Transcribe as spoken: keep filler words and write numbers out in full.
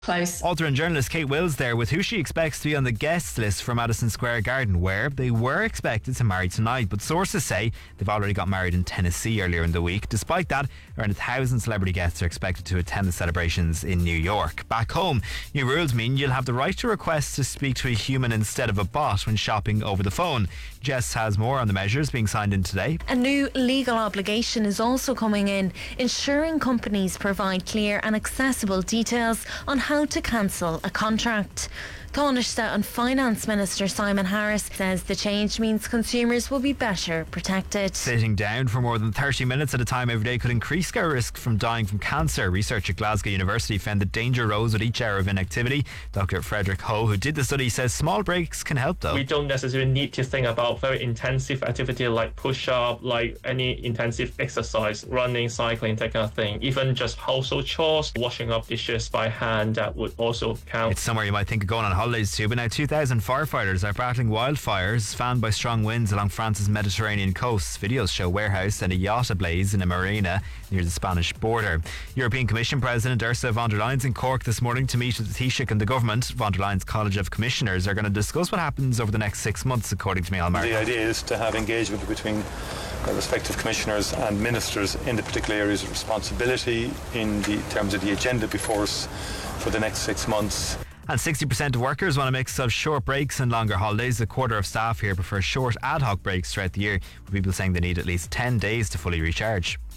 Close. Author and journalist Kate Wills there with who she expects to be on the guest list for Madison Square Garden, where they were expected to marry tonight, but sources say they've already got married in Tennessee earlier in the week. Despite that, around a thousand celebrity guests are expected to attend the celebrations in New York. Back home, new rules mean you'll have the right to request to speak to a human instead of a bot when shopping over the phone. Jess has more on the measures being signed in today. A new legal obligation is also coming in, ensuring companies provide clear and accessible details on how to cancel a contract. Taoiseach and Finance Minister Simon Harris says the change means consumers will be better protected. Sitting down for more than thirty minutes at a time every day could increase their risk from dying from cancer. Research at Glasgow University found that danger rose with each hour of inactivity. Doctor Frederick Ho, who did the study, says small breaks can help though. We don't necessarily need to think about very intensive activity like push-up, like any intensive exercise, running, cycling, that kind of thing. Even just household chores, washing up dishes by hand, that would also count. It's somewhere you might think of going on holidays too, but now two thousand firefighters are battling wildfires fanned by strong winds along France's Mediterranean coast. Videos show a warehouse and a yacht ablaze in a marina near the Spanish border. European Commission President Ursula von der Leyen's in Cork this morning to meet with the Taoiseach and the government. Von der Leyen's College of Commissioners are going to discuss what happens over the next six months, according to Micheál Martin. The idea is to have engagement between uh, respective commissioners and ministers in the particular areas of responsibility in the terms of the agenda before us for the next six months. And sixty percent of workers want a mix of short breaks and longer holidays. A quarter of staff here prefer short ad hoc breaks throughout the year, with people saying they need at least ten days to fully recharge.